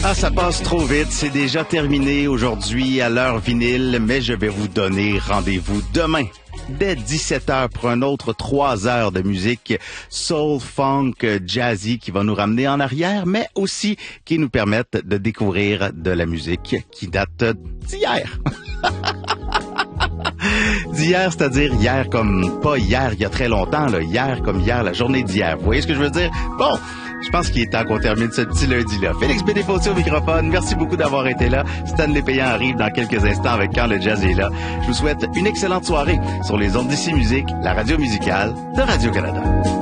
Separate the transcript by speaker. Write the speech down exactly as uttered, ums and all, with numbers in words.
Speaker 1: Ah, ça passe trop vite. C'est déjà terminé aujourd'hui à l'heure vinyle, mais je vais vous donner rendez-vous demain dès dix-sept heures pour un autre trois heures de musique soul, funk, jazzy qui va nous ramener en arrière, mais aussi qui nous permettent de découvrir de la musique qui date d'hier. D'hier, c'est-à-dire hier comme, pas hier il y a très longtemps, là, hier comme hier, la journée d'hier. Vous voyez ce que je veux dire? Bon, je pense qu'il est temps qu'on termine ce petit lundi-là. Félix Bédéfautier au microphone, merci beaucoup d'avoir été là. Stanley Payan arrive dans quelques instants avec Quand le jazz est là. Je vous souhaite une excellente soirée sur les ondes d'Ici Musique, la radio musicale de Radio-Canada.